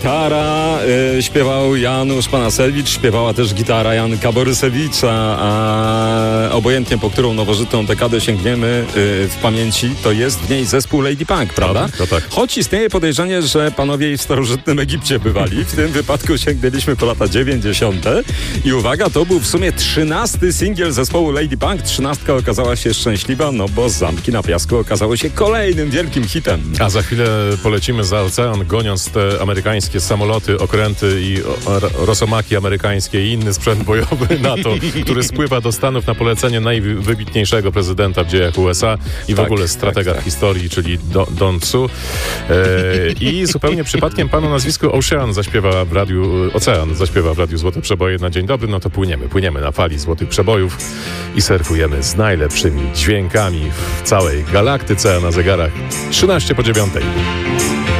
Gitara śpiewał Janusz Panasewicz, śpiewała też gitara Janka Borysewicza, a obojętnie po którą nowożytną dekadę sięgniemy w pamięci, to jest w niej zespół Lady Punk, prawda? To tak. Choć istnieje podejrzenie, że panowie w starożytnym Egipcie bywali. W tym wypadku sięgnęliśmy po lata 90. I uwaga, to był w sumie 13. singiel zespołu Lady Punk. 13 okazała się szczęśliwa, no bo Zamki na Piasku okazało się kolejnym wielkim hitem. A za chwilę polecimy za ocean, goniąc te amerykańskie samoloty, okręty i rosomaki amerykańskie i inny sprzęt bojowy NATO, który spływa do Stanów na polecenie najwybitniejszego prezydenta w dziejach USA i w ogóle stratega w historii, czyli Don Tsu. I zupełnie przypadkiem pan o nazwisku Ocean zaśpiewa w radiu Złote Przeboje na dzień dobry. No to płyniemy na fali Złotych Przebojów i surfujemy z najlepszymi dźwiękami w całej galaktyce, a na zegarach 13 po 9.